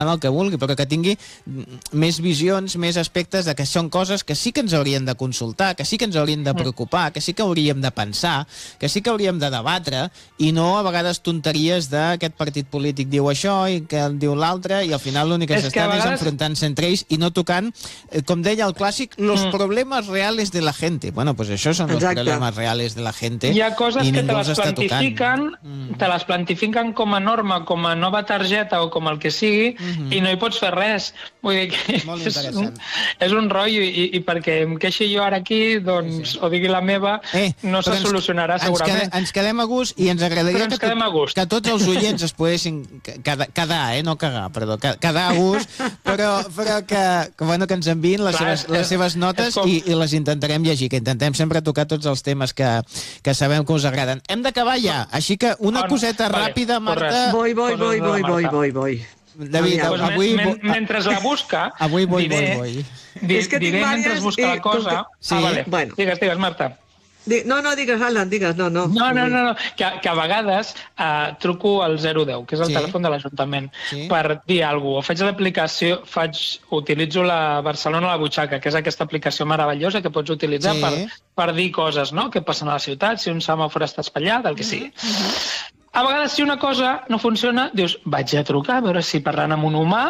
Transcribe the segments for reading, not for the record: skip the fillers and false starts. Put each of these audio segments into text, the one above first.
el que vulgui, però que tingui més visions, més aspectes de que són coses que sí que ens haurien de consultar, que sí que ens haurien de preocupar, que sí que hauríem de pensar, que sí que hauríem de debatre, i no a vegades tonteries d'aquest partit polític diu això i que diu l'altre, i al final l'únic que s'estan és enfrontant-se entre ells i no tocant, com deia el clàssic, los problemes reales de la gente. Bueno, pues això són los problemes reales de la gente. Hi ha coses que te les plantifiquen com a norma, com a nova targeta o com el que sigui, i no hi pots fer res. Vull dir que és un rotllo, i perquè em queixi jo ara aquí, doncs, o digui la meva, no se solucionarà segurament. Ens quedem a gust i ens agradaria que tots els oients es poguessin quedar, no cagar, perdó, quedar a gust, però que ens enviïn les seves notes i les intentarem llegir, que intentem sempre tocar tots els temes que sabem que us agraden. Hem d'acabar ja, així que una coseta ràpida, Marta. Voy. David, avui... Mentre la busca... Avui diré mentre busca la cosa... Digues, Marta. No, digues, Alan, digues, no. No, que a vegades truco al 010, que és el telèfon de l'Ajuntament, per dir alguna cosa. Faig l'aplicació, utilitzo la Barcelona a la butxaca, que és aquesta aplicació meravellosa que pots utilitzar per dir coses, no?, que passen a la ciutat, si un semàfor està espatllat, el que sigui. A vegades, si una cosa no funciona, dius, vaig a trucar a veure si parlant amb un humà,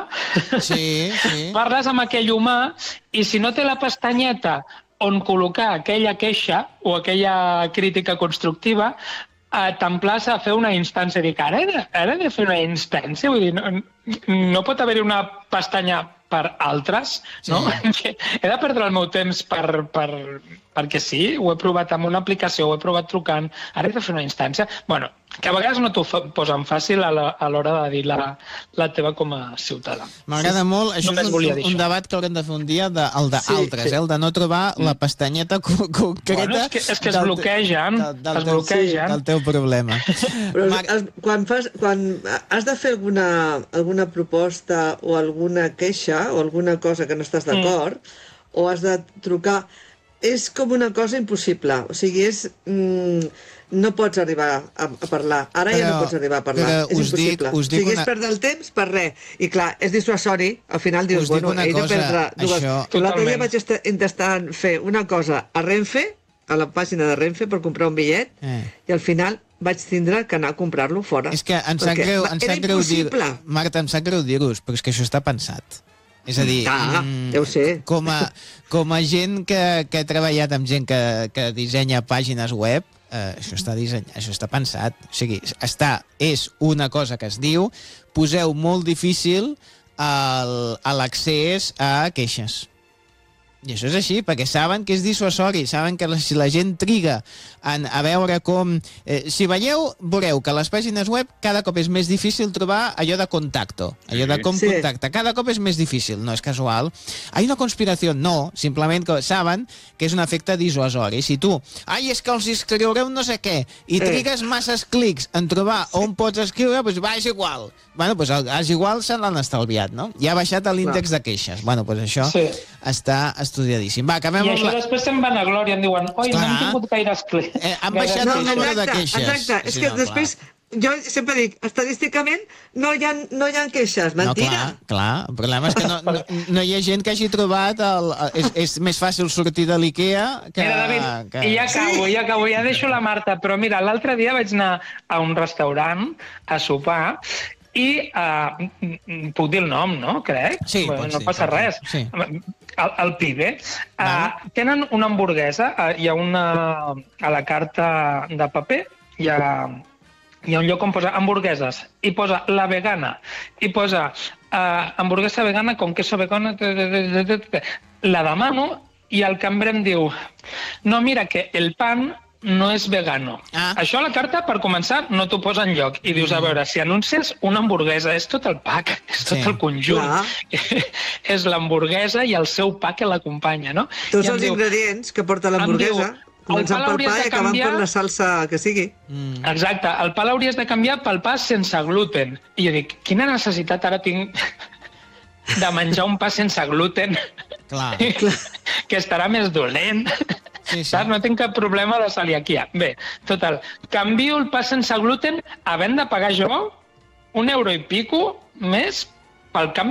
parles amb aquell humà, i si no té la pestanyeta on col·locar aquella queixa o aquella crítica constructiva, t'emplaça a fer una instància. Dic, ara he de fer una instància? Vull dir, no pot haver-hi una pestanya per altres, no? He de perdre el meu temps perquè sí, ho he provat amb una aplicació, ho he provat trucant, ara he de fer una instància. Bueno, que a vegades no t'ho posen fàcil a l'hora de dir la teva com a ciutadà. M'agrada molt, això és un debat que haurem de fer un dia, el d'altres, el de no trobar la pestanyeta concreta. És que es bloquegen. Del teu problema. Però quan has de fer alguna proposta o alguna queixa o alguna cosa que no estàs d'acord, o has de trucar, és com una cosa impossible. O sigui, no pots arribar a parlar. Ara ja no pots arribar a parlar. És impossible. O sigui, és perdre el temps per res. I clar, és dissuasori. Al final dius, bueno, he de perdre dues... L'altre dia vaig intentar fer una cosa a Renfe, a la pàgina de Renfe, per comprar un bitllet, i al final vaig tindre que anar a comprar-lo fora. És que ens sap greu dir-ho. Marta, em sap greu dir-ho, però és que això està pensat. És a dir, ja ho sé. Com a gent que ha treballat amb gent que dissenya pàgines web, això està pensat. O sigui, és una cosa que es diu, poseu molt difícil l'accés a queixes. I això és així, perquè saben que és dissuasori, saben que si la gent triga a veure com... Si veureu que a les pàgines web cada cop és més difícil trobar allò de contacto, allò de com contacta. Cada cop és més difícil, no és casual. Hay una conspiració, no, simplement que saben que és un efecte dissuasori. Si tu, és que els escriureu no sé què, i trigues masses clics en trobar on pots escriure, doncs és igual. Bueno, doncs és igual, se l'han estalviat, no? Ja ha baixat l'índex de queixes. Bueno, doncs això està estudiadíssim. Va, acabem I això després se'n van a glòria, em diuen, oi, no hem tingut gaires clics. Han baixat el número de queixes. Exacte, és que després, jo sempre dic, estadísticament no hi ha queixes, mentira. No, clar, el problema és que no hi ha gent que hagi trobat, és més fàcil sortir de l'IKEA que... Mira, David, i ja acabo, ja deixo la Marta, però mira, l'altre dia vaig anar a un restaurant a sopar, i puc dir el nom, no? Crec. Sí, no passa res. Sí. El Pibe. Tenen una hamburguesa, hi ha a la carta de paper, hi ha un lloc on posa hamburgueses, i posa la vegana, i posa hamburguesa vegana con queso vegano, la demano, i el cambrer em diu, no, mira, que el pan no és vegano. Això a la carta, per començar, no t'ho posa enlloc. I dius, a veure, si anuncies una hamburguesa, és tot el pack, és tot el conjunt. És l'hamburguesa i el seu pa que l'acompanya, no? Tots els ingredients que porta l'hamburguesa, començant pel pa i acabant per la salsa que sigui. Exacte, el pa l'hauries de canviar pel pa sense gluten. I jo dic, quina necessitat ara tinc de menjar un pa sense gluten? Clar. Que estarà més dolent. Saps? No tinc cap problema de celiaquia. Bé, total, canvio el pa sense gluten havent de pagar jo €1 i pico més pel canvi